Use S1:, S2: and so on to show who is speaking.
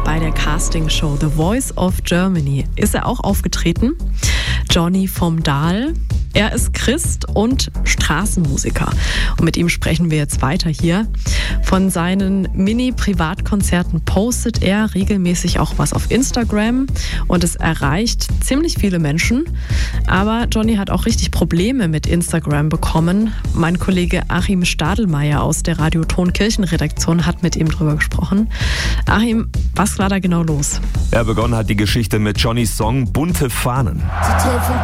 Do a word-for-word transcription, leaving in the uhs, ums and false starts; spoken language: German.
S1: bei der Castingshow The Voice of Germany ist er auch aufgetreten. Johnny vom Dahl. Er ist Christ und Straßenmusiker. Und mit ihm sprechen wir jetzt weiter hier. Von seinen Mini-Privatkonzerten postet er regelmäßig auch was auf Instagram und es erreicht ziemlich viele Menschen. Aber Johnny hat auch richtig Probleme mit Instagram bekommen. Mein Kollege Achim Stadelmeier aus der Radio-Ton-Kirchen-Redaktion hat mit ihm drüber gesprochen. Achim, was war da genau los?
S2: Ja, begonnen hat die Geschichte mit Johnnys Song Bunte Fahnen.